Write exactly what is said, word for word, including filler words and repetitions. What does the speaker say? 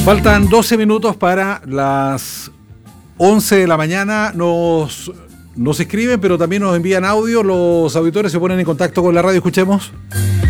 Faltan doce minutos para las once de la mañana. Nos, nos escriben, pero también nos envían audio. Los auditores se ponen en contacto con la radio. Escuchemos.